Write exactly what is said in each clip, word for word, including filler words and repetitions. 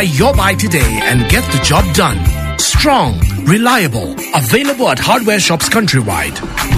Your buy today and get the job done. Strong, reliable, available at hardware shops countrywide.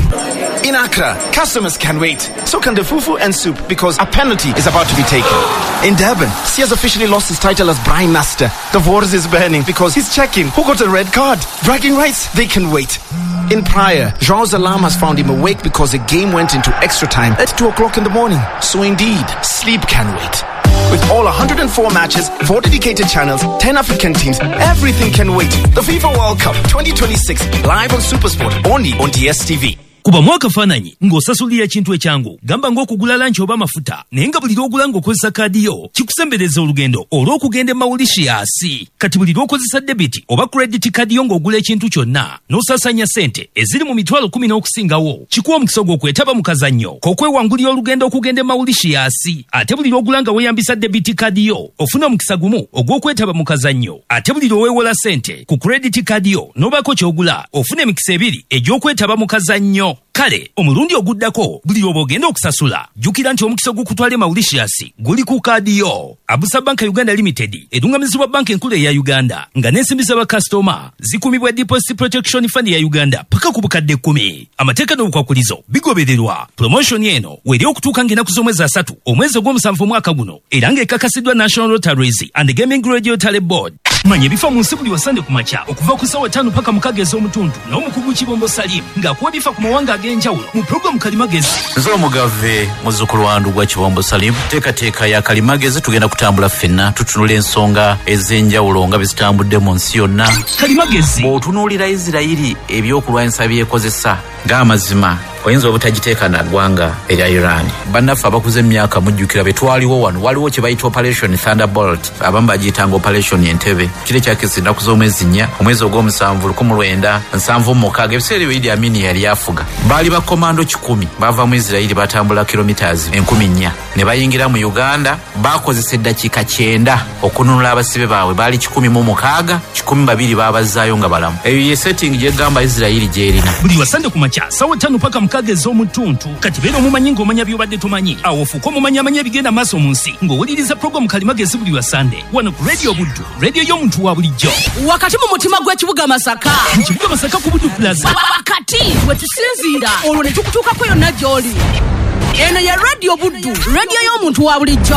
In Accra, customers can wait. So can the fufu and soup because a penalty is about to be taken. In Durban, Sears officially lost his title as Brine Master. The waters is burning because he's checking who got a red card. Bragging rights, they can wait. In Praia, João's alarm has found him awake because the game went into extra time at two o'clock in the morning. So indeed, sleep can wait. With all one hundred four matches, four dedicated channels, ten African teams, everything can wait. The FIFA World Cup twenty twenty-six, live on SuperSport, only on D S T V. Kuba mwaka fananyi ng'osasulira kintu ekyangu gamba ng'okugula lanchi oba mafuta naye nga buli lw'ogula ng'okozesa kaadi yo kikusembereza olugendo olw'okugenda e Mauritius. Kati buli lw'okozesa debiti oba credit kaadi yo ng'ogula ekintu kyonna n'osaasanya ssente eziri mu mitwalo kumi n'okusingawo kikuwa omukisa gw'okwetaba mu kazannyo k'okwewangulira olugendo okugenda e Mauritius. Ate buli lw'ogula nga weeyambisa debiti kaadi yo ofuna omukisa gumu ogw'okwetaba mu kazannyo. Ate buli lw'oweewola ssente ku credit kaadi yo n'obaako ky'ogula ofuna emikisa ebiri egy'okwetaba mu kazannyo. Kale omulundi oguddako buli lw'oba ogenda okusasula jjukira nti omukisa gw'okutwala e Mauritius guli ku kaadi yo. Abusa Bank Uganda Limited edungamizibwa banka enkulu eya Uganda nga n'ensimbi z'abakasitoma zikumibwa Deposit Protection Fund ya Uganda paka ku bukadde kkumi. Amateeka n'obukwakulizo bigobererwa. Promotion eno weri okutuuka ng'ennaku z'omwezi asatu omwezi ogw'omusanvu omwaka guno era ng'ekakasiddwa National Lotteries and Gaming Radio Tally Board. Manya bifa mu nsi buli wasande ku makya okuva ku ssaawa ttaano paka mukaga ez'omutundu n'omukugu Kibombo Salim ng'akuwa bifa ku mawanga ag'enjawulo mu programu Kalimagezi. Nze omugave muzzukulu wandu gwa Kibombo Salim. Teekateeka ya Kalimagezi tugenda kutambula ffenna tutunula ensonga ez'enjawulo nga bizitambudde mu nsi yonna. Kalimagezi bw'otunuulira Isirayiri ebyokulwanyisa byekozesa ng'amazima oyinza obutagiteeka na ggwanga erya Iran. Bannaffe abakuze emyaka mujjukira be twaliwo wano waliwo kye bayita Operation Thunderbolt abamu bagiyitanga Operation Entebbe. Kiri kyakisa ennaku z'omwezi nnya omwezi ogw'omusanvu lukumi lwenda nsanvu mukaaga ebiseera ebyo Idi Amin yali afuga. Baali bakomando kikumi bava mu Isirayiri batambula kilometers enkumi nnya ne bayingira mu Uganda bakozesa eddakiika kyenda okununula abasibe baabwe baali kikumi mu mukaaga kikumi babiri baabazaayo nga balamu. Eyo ye setting gyegamba Isirayiri gyerina. Buli wasande ku makya ssaawa ttaano paka mukaga ez'omutuntu kati beera omumanyi ng'omanya by'obadde tomanyi awo ofuuka omumanyamanya ebigenda maaso mu nsi ng'owuliriza programu Kalimagezi buli wasande wano ku Radio Buddu, radio y'omuntu wa bulijjo wakati mu mutima gw'ekibuga Masaka mu kibuga Masaka ku Buddu Plaza wakati we tusinziira olwo ne tukutuukako yonna gy'oli. Eno ye Radio Buddu, radio y'omuntu wa bulijjo.